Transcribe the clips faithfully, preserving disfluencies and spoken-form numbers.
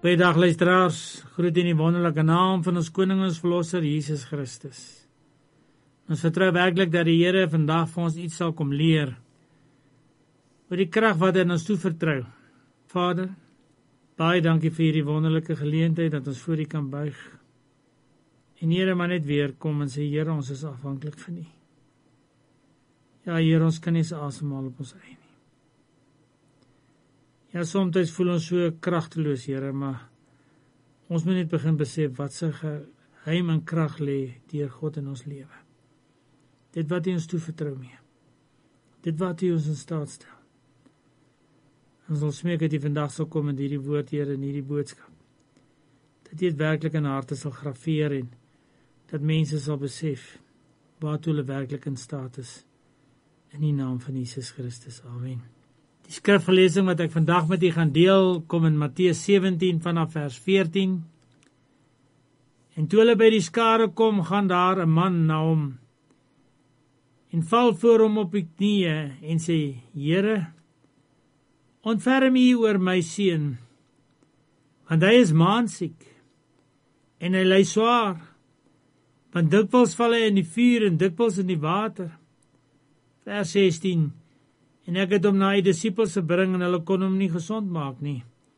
Goeiedag luisteraars, groet in die wonderlike naam van ons koning en ons verlosser Jesus Christus. Ons vertrou werklik dat die Here vandag vir ons iets sal kom leer oor die krag wat hy ons toevertrou. Vader, baie dankie vir hierdie wonderlike geleentheid dat ons voor U kan buig. En Here, maar net weer kom en sê, Here, ons is afhanklik van U. Ja, Here, ons kan nie se asemhaal op ons eie nie. Ja, soms voel ons so kragteloos, Here, maar ons moet net begin besef wat sy geheim en krag lê deur God in ons lewe. Dit wat U ons toevertrou mee. Dit wat U ons in staat stel. Ons sal smeek dat U vandag sal kom in hierdie woord, Here, in hierdie boodskap. Dat U dit werklik in harte sal graveer en dat mense sal besef waartoe hulle werklik in staat is. In die naam van Jesus Christus. Amen. Die skrifverlesing wat ek vandag met u gaan deel, kom in Matteus sewentien vanaf vers veertien. En toe hulle by die skare kom, gaan daar 'n man na hom en val voor hom op die knieë en sê, Here, ontferm U oor my seun, want hy is maansiek en hy ly swaar, want dikwels val hy in die vuur en dikwels in die water. Vers sestien. En ek het hom na die disippels gebring en hulle kon hom nie gesond maak nie.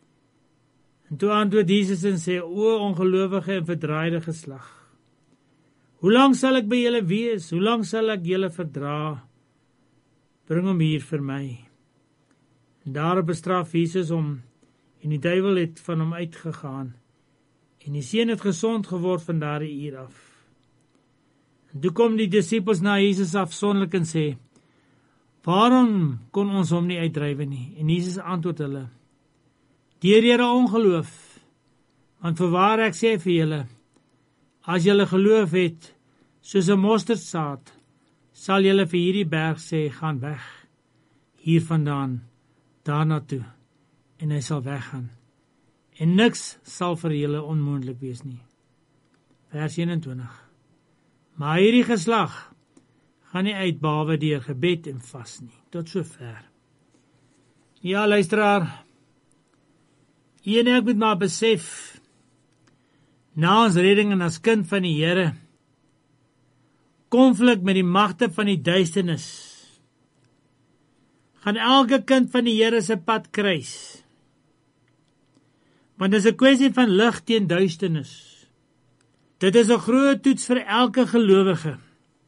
En toe antwoord Jesus en sê, O ongelowige en verdraaide geslag, hoe lang sal ek by julle wees? Hoe lang sal ek julle verdra? Bring hom hier vir my. En daarop bestraf Jesus hom, en die duiwel het van hom uitgegaan, en die seun het gesond geword van daardie uur af. En toe kom die disippels na Jesus afsonderlik en sê, Waarom kon ons hom nie uitdrywe nie? En Jesus antwoord hulle, deur julle ongeloof, want voorwaar ek sê vir julle, as julle geloof het, soos 'n mosterdsaad, sal julle vir hierdie berg sê, gaan weg, hiervandaan, daarna toe, en hy sal weggaan. En niks sal vir julle onmoontlik wees nie. Vers eenentwintig. Maar hierdie geslag gaan nie uit behalwe deur gebed en vas nie, tot sover. Ja, luisteraar, u en ek moet maar besef, na ons redding en as kind van die Here, konflik met die magte van die duisternis, gaan elke kind van die Here se pad kruis. Want dit is 'n kwessie van lig teen duisternis. Dit is 'n groot toets vir elke gelowige.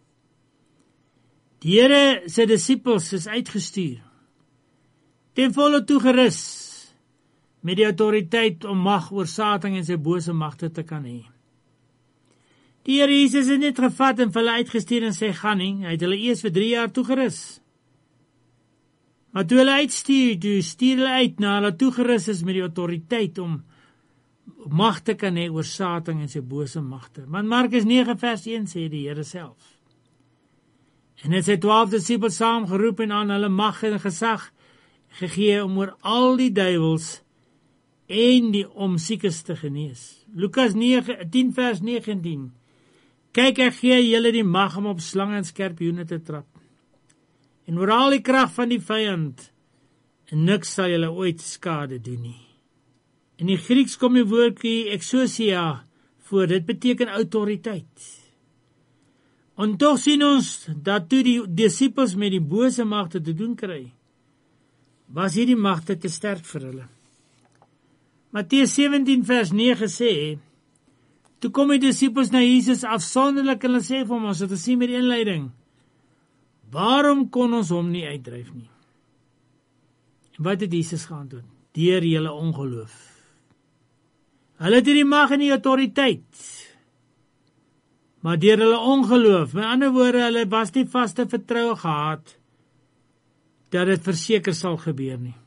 Die Here sy disippels is uitgestuur, ten volle toegerus met die autoriteit om mag oor Satan en sy bose magte te kan hê. Die Here Jesus het net gevat en vir hulle uitgestuur en sê, gaan nie, hy het hulle eers vir drie jaar toegerus. Maar toe hulle uitstuur, toe stuur hulle uit na hulle toegerus is met die autoriteit om mag te kan hê oor Satan en sy bose magte. Want Markus negen vers een sê die Here self. En het sy twaalf disippels saamgeroep en aan hulle mag en gesag gegee om oor al die duiwels en die om siekes te genees. Lukas tien vers negentien. Kyk, ek gee julle die mag om op slange en skorpioene te trap. En oor al die krag van die vyand, en niks sal julle ooit skade doen nie. In die Grieks kom die woordjie exousia voor, dit beteken autoriteit. En toch sien ons dat toe die disippels met die bose magte te doen kry, was hierdie magte te sterk vir hulle. Matteus sewentien vers negen sê, toe kom die disippels na Jesus afsonderlik en hulle sê vir hom, ons het gesien met die inleiding, waarom kon ons hom nie uitdryf nie? En wat het Jesus geantwoord? Deur julle ongeloof. Hulle het hierdie mag en die autoriteit, maar deur hulle ongeloof, met ander woorde, hulle was nie vaste vertroue gehad, dat dit verseker sal gebeur nie.